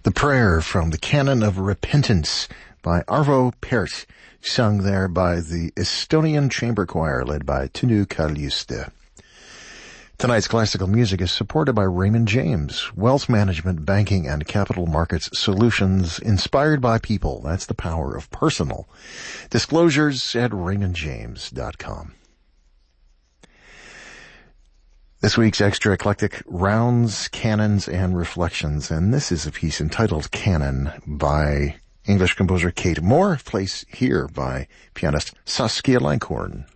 The Prayer from the Canon of Repentance by Arvo Pärt, sung there by the Estonian Chamber Choir led by Tõnu Kaljuste. Tonight's classical music is supported by Raymond James, wealth management, banking, and capital markets solutions inspired by people. That's the power of personal. Disclosures at raymondjames.com. This week's extra eclectic rounds, canons, and reflections, and this is a piece entitled Canon by English composer Kate Moore, placed here by pianist Saskia Langhorn.